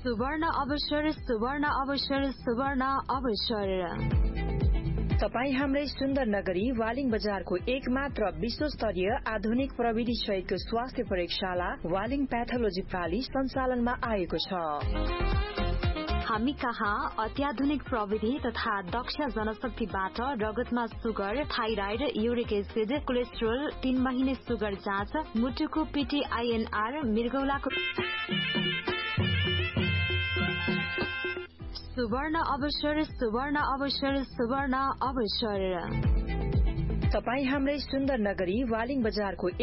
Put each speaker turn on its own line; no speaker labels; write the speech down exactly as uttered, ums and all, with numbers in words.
सुवर्ण अवसर सुवर्ण अवसर सुवर्ण अवसर।
तपाई हाम्रै सुन्दर नगरी वालिङ बजारको एक मात्र विश्वस्तरीय आधुनिक प्रविधि सहितको स्वास्थ्य प्रयोगशाला वालिङ प्याथोलोजी प्रणाली सञ्चालनमा आएको छ।
हामी कहाँ अत्याधुनिक प्रविधि तथा दक्ष जनशक्तिबाट रगतमा sugar, thyroid, uric acid, cholesterol, तीन महिने सुगर जाँच, मुटुको पीटीआईएनआर, मृगौलाको सुवर्ण अवसर सुवर्ण अवसर सुवर्ण अवसर।
तपाई हाम्रै सुन्दर नगरी वालिङ बजारको